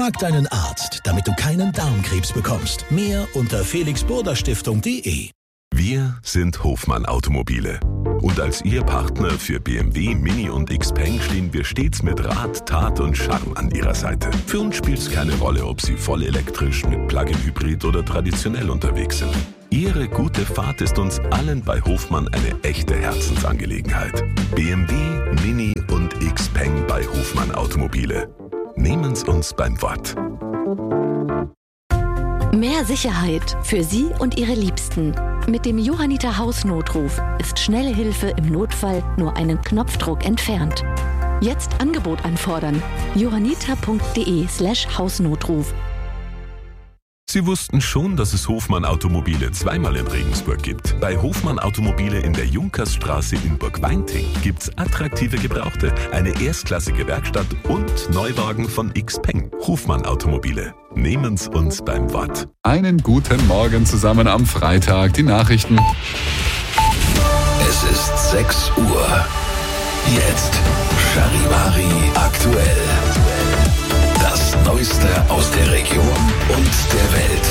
Frag deinen Arzt, damit du keinen Darmkrebs bekommst. Mehr unter felixburderstiftung.de. Wir sind Hofmann Automobile. Und als Ihr Partner für BMW, Mini und Xpeng stehen wir stets mit Rat, Tat und Charme an Ihrer Seite. Für uns spielt es keine Rolle, ob Sie voll elektrisch, mit Plug-in-Hybrid oder traditionell unterwegs sind. Ihre gute Fahrt ist uns allen bei Hofmann eine echte Herzensangelegenheit. BMW, Mini und Xpeng bei Hofmann Automobile. Nehmen's uns beim Wort. Mehr Sicherheit für Sie und Ihre Liebsten. Mit dem Johanniter Hausnotruf ist schnelle Hilfe im Notfall nur einen Knopfdruck entfernt. Jetzt Angebot anfordern. johanniter.de/Hausnotruf. Sie wussten schon, dass es Hofmann Automobile zweimal in Regensburg gibt. Bei Hofmann Automobile in der Junkersstraße in Burgweinting gibt's attraktive Gebrauchte, eine erstklassige Werkstatt und Neuwagen von Xpeng. Hofmann Automobile. Nehmen's uns beim Wort. Einen guten Morgen zusammen am Freitag. Die Nachrichten. Es ist 6 Uhr. Jetzt Charivari aktuell. Das Neueste aus der Region und der Welt.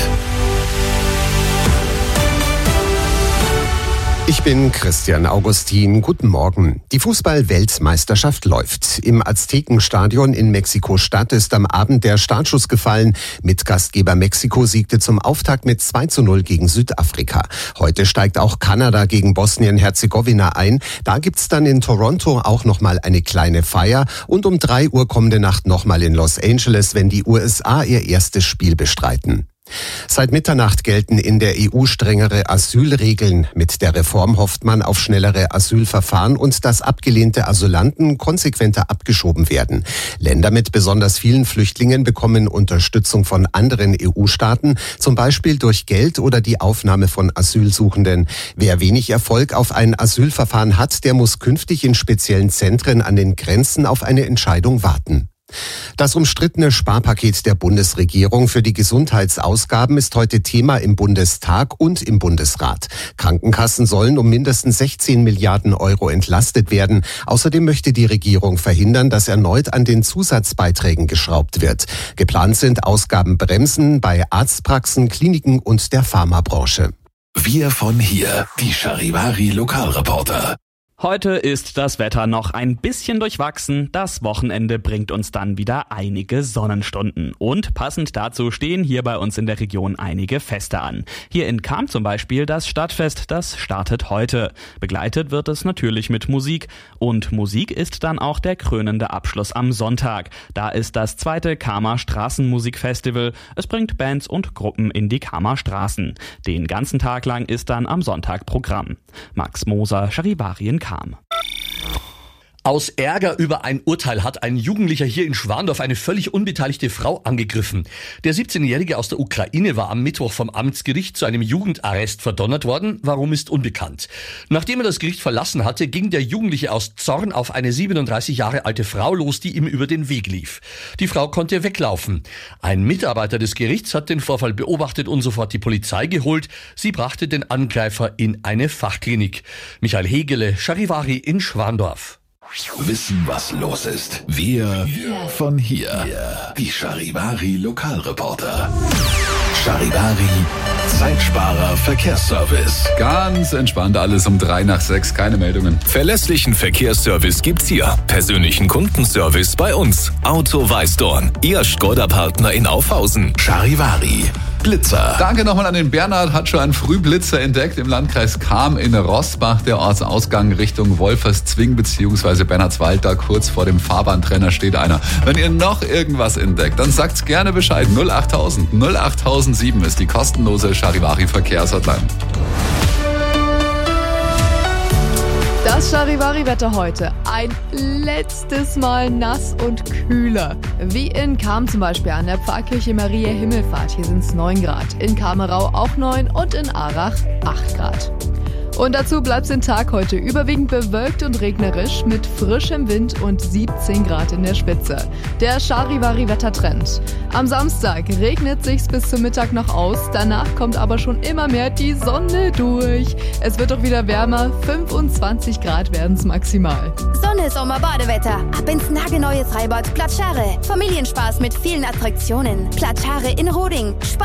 Ich bin Christian Augustin. Guten Morgen. Die Fußball-Weltmeisterschaft läuft. Im Aztekenstadion in Mexiko-Stadt ist am Abend der Startschuss gefallen. Mitgastgeber Mexiko siegte zum Auftakt mit 2:0 gegen Südafrika. Heute steigt auch Kanada gegen Bosnien-Herzegowina ein. Da gibt's dann in Toronto auch nochmal eine kleine Feier. Und um 3 Uhr kommende Nacht nochmal in Los Angeles, wenn die USA ihr erstes Spiel bestreiten. Seit Mitternacht gelten in der EU strengere Asylregeln. Mit der Reform hofft man auf schnellere Asylverfahren und dass abgelehnte Asylanten konsequenter abgeschoben werden. Länder mit besonders vielen Flüchtlingen bekommen Unterstützung von anderen EU-Staaten, zum Beispiel durch Geld oder die Aufnahme von Asylsuchenden. Wer wenig Erfolg auf ein Asylverfahren hat, der muss künftig in speziellen Zentren an den Grenzen auf eine Entscheidung warten. Das umstrittene Sparpaket der Bundesregierung für die Gesundheitsausgaben ist heute Thema im Bundestag und im Bundesrat. Krankenkassen sollen um mindestens 16 Milliarden Euro entlastet werden. Außerdem möchte die Regierung verhindern, dass erneut an den Zusatzbeiträgen geschraubt wird. Geplant sind Ausgabenbremsen bei Arztpraxen, Kliniken und der Pharmabranche. Wir von hier, die Charivari Lokalreporter. Heute ist das Wetter noch ein bisschen durchwachsen. Das Wochenende bringt uns dann wieder einige Sonnenstunden. Und passend dazu stehen hier bei uns in der Region einige Feste an. Hier in Cham zum Beispiel das Stadtfest, das startet heute. Begleitet wird es natürlich mit Musik. Und Musik ist dann auch der krönende Abschluss am Sonntag. Da ist das 2. Chamer Straßenmusikfestival. Es bringt Bands und Gruppen in die Chamer Straßen. Den ganzen Tag lang ist dann am Sonntag Programm. Max Moser, Charivari in Cham. Aus Ärger über ein Urteil hat ein Jugendlicher hier in Schwandorf eine völlig unbeteiligte Frau angegriffen. Der 17-Jährige aus der Ukraine war am Mittwoch vom Amtsgericht zu einem Jugendarrest verdonnert worden. Warum, ist unbekannt. Nachdem er das Gericht verlassen hatte, ging der Jugendliche aus Zorn auf eine 37 Jahre alte Frau los, die ihm über den Weg lief. Die Frau konnte weglaufen. Ein Mitarbeiter des Gerichts hat den Vorfall beobachtet und sofort die Polizei geholt. Sie brachte den Angreifer in eine Fachklinik. Michael Hegele, Charivari in Schwandorf. Wissen, was los ist. Wir von hier. Die Charivari Lokalreporter. Charivari Zeitsparer Verkehrsservice. Ganz entspannt alles um 5:03, keine Meldungen. Verlässlichen Verkehrsservice gibt's hier. Persönlichen Kundenservice bei uns. Auto Weißdorn. Ihr Škoda-Partner in Aufhausen. Charivari Blitzer. Danke nochmal an den Bernhard, hat schon einen Frühblitzer entdeckt im Landkreis Cham in Rossbach. Der Ortsausgang Richtung Wolferszwing bzw. Bernhardswald, da kurz vor dem Fahrbahntrenner steht einer. Wenn ihr noch irgendwas entdeckt, dann sagt's gerne Bescheid. 08000 08007 ist die kostenlose Charivari Verkehrshotline. Das Charivari-Wetter heute. Ein letztes Mal nass und kühler. Wie in Cham zum Beispiel an der Pfarrkirche Maria Himmelfahrt. Hier sind es 9 Grad. In Kamerau auch 9 und in Arach 8 Grad. Und dazu bleibt es den Tag heute überwiegend bewölkt und regnerisch mit frischem Wind und 17 Grad in der Spitze. Der Charivari-Wettertrend. Am Samstag regnet sich's bis zum Mittag noch aus, danach kommt aber schon immer mehr die Sonne durch. Es wird auch wieder wärmer, 25 Grad werden's maximal. Sonne, Sommer, Badewetter. Ab ins nagelneue Freibad Platschare. Familienspaß mit vielen Attraktionen. Platschare in Roding.